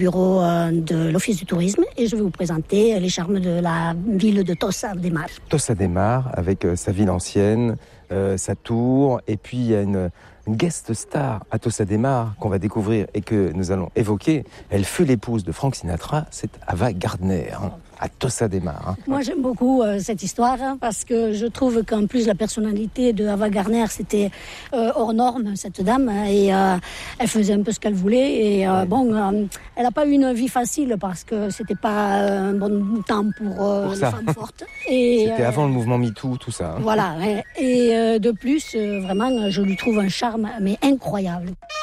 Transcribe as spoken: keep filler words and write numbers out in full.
bureau euh, de l'Office du tourisme et je vais vous présenter les charmes de la ville de Tossa de Mar. Tossa de Mar, avec euh, sa ville ancienne, euh, sa tour, et puis il y a une, une guest star à Tossa de Mar qu'on va découvrir et que nous allons évoquer. Elle fut l'épouse de Frank Sinatra, c'est Ava Gardner, hein, à Tossa de Mar. Hein. Moi j'aime beaucoup euh, cette histoire hein, parce que je trouve qu'en plus la personnalité de Ava Gardner c'était euh, hors norme cette dame hein, et euh, elle faisait un peu ce qu'elle voulait et euh, bon euh, elle n'a pas eu une vie facile parce que c'était pas euh, un bon temps pour, euh, pour les ça. femmes fortes. Et, c'était euh, avant le mouvement MeToo, tout ça. Hein. Voilà et, et euh, de plus euh, vraiment je lui trouve un charme mais incroyable.